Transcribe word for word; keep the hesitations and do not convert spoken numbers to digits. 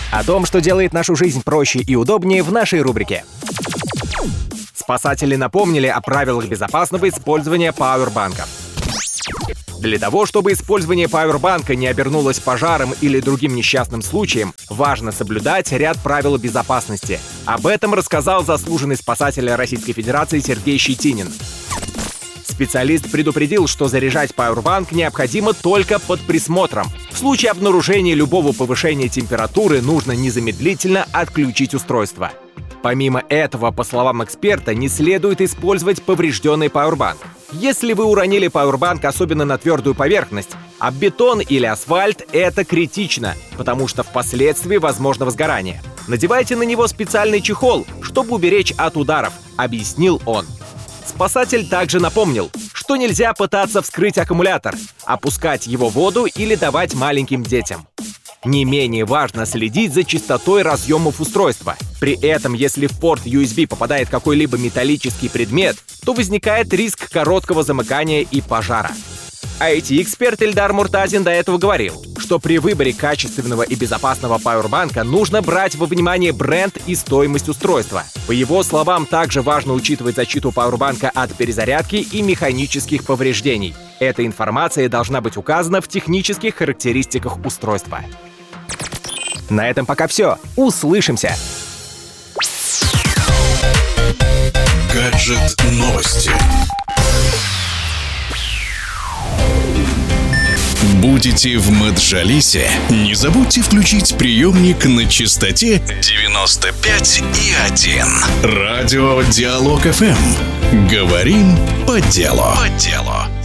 О том, что делает нашу жизнь проще и удобнее, в нашей рубрике. Спасатели напомнили о правилах безопасного использования пауэрбанков. Для того, чтобы использование пауэрбанка не обернулось пожаром или другим несчастным случаем, важно соблюдать ряд правил безопасности. Об этом рассказал заслуженный спасатель Российской Федерации Сергей Щетинин. Специалист предупредил, что заряжать пауэрбанк необходимо только под присмотром. В случае обнаружения любого повышения температуры нужно незамедлительно отключить устройство. Помимо этого, по словам эксперта, не следует использовать поврежденный пауэрбанк. Если вы уронили пауэрбанк особенно на твердую поверхность, об бетон или асфальт, это критично, потому что впоследствии возможно возгорание. Надевайте на него специальный чехол, чтобы уберечь от ударов, объяснил он. Спасатель также напомнил, что нельзя пытаться вскрыть аккумулятор, опускать его в воду или давать маленьким детям. Не менее важно следить за чистотой разъемов устройства. При этом, если в порт ю эс би попадает какой-либо металлический предмет, то возникает риск короткого замыкания и пожара. ай ти-эксперт Эльдар Муртазин до этого говорил, что при выборе качественного и безопасного пауэрбанка нужно брать во внимание бренд и стоимость устройства. По его словам, также важно учитывать защиту пауэрбанка от перезарядки и механических повреждений. Эта информация должна быть указана в технических характеристиках устройства. На этом пока все. Услышимся! Гаджет новости. Будете в Маджалисе? Не забудьте включить приемник на частоте девяносто пять и один. Радио Диалог эф эм. Говорим по делу. По делу.